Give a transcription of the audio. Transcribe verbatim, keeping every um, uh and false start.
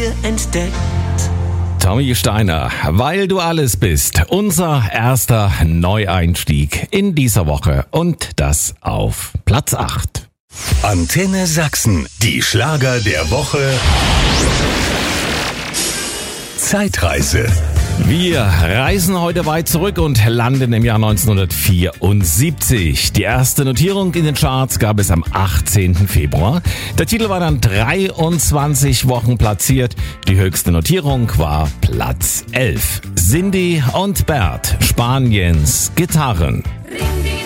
dir entdeckt. Tommy Steiner, weil du alles bist. Unser erster Neueinstieg in dieser Woche und das auf Platz acht. Antenne Sachsen, die Schlager der Woche. Zeitreise. Wir reisen heute weit zurück und landen im Jahr neunzehnhundertvierundsiebzig. Die erste Notierung in den Charts gab es am achtzehnten Februar. Der Titel war dann dreiundzwanzig Wochen platziert. Die höchste Notierung war Platz elf. Cindy und Bert, Spaniens Gitarren.